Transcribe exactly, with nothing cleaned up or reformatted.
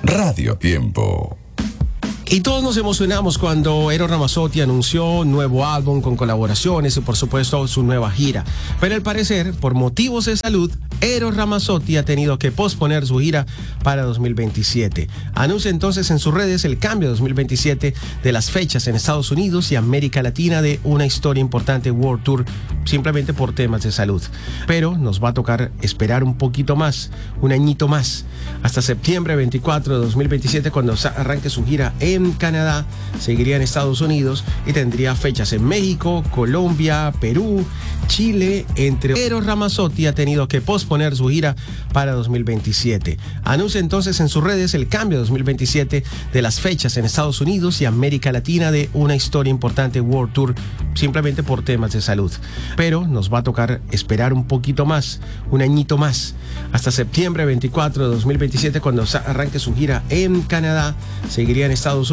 Radio Tiempo. Y todos nos emocionamos cuando Eros Ramazzotti anunció un nuevo álbum con colaboraciones y por supuesto su nueva gira. Pero al parecer, por motivos de salud, Eros Ramazzotti ha tenido que posponer su gira para dos mil veintisiete. Anuncia entonces en sus redes el cambio de dos mil veintisiete de las fechas en Estados Unidos y América Latina de una historia importante World Tour, simplemente por temas de salud. Pero nos va a tocar esperar un poquito más, un añito más, hasta septiembre veinticuatro de dos mil veintisiete, cuando arranque su gira en En Canadá, seguiría en Estados Unidos y tendría fechas en México, Colombia, Perú, Chile, entre otros. Eros Ramazzotti ha tenido que posponer su gira para dos mil veintisiete. Anuncia entonces en sus redes el cambio de dos mil veintisiete de las fechas en Estados Unidos y América Latina de una historia importante World Tour, simplemente por temas de salud. Pero nos va a tocar esperar un poquito más, un añito más, hasta septiembre veinticuatro de dos mil veintisiete, cuando arranque su gira en Canadá, seguiría en Estados Unidos.